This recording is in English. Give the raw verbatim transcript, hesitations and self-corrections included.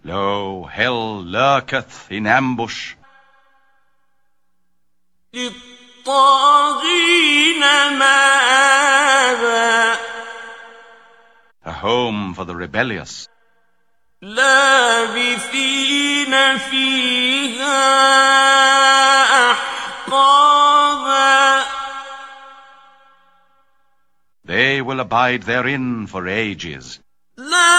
Lo, hell lurketh in ambush. للطاغين مآبا. A home for the rebellious. لابثين فيها أحقابا. They will abide therein for ages.